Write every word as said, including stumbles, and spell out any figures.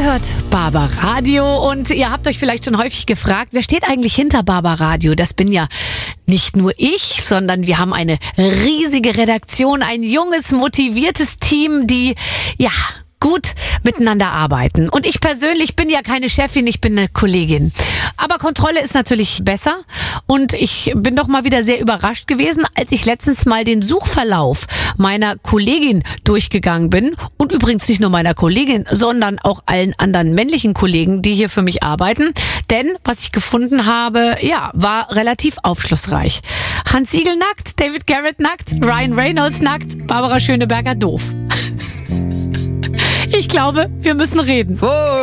hört Barbaradio und ihr habt euch vielleicht schon häufig gefragt, wer steht eigentlich hinter Barbaradio? Das bin ja nicht nur ich, sondern wir haben eine riesige Redaktion, ein junges, motiviertes Team, die, ja, gut miteinander arbeiten. Und ich persönlich bin ja keine Chefin, ich bin eine Kollegin. Aber Kontrolle ist natürlich besser. Und ich bin doch mal wieder sehr überrascht gewesen, als ich letztens mal den Suchverlauf meiner Kollegin durchgegangen bin. Und übrigens nicht nur meiner Kollegin, sondern auch allen anderen männlichen Kollegen, die hier für mich arbeiten. Denn was ich gefunden habe, ja, war relativ aufschlussreich. Hans Siegel nackt, David Garrett nackt, Ryan Reynolds nackt, Barbara Schöneberger doof. Ich glaube, wir müssen reden.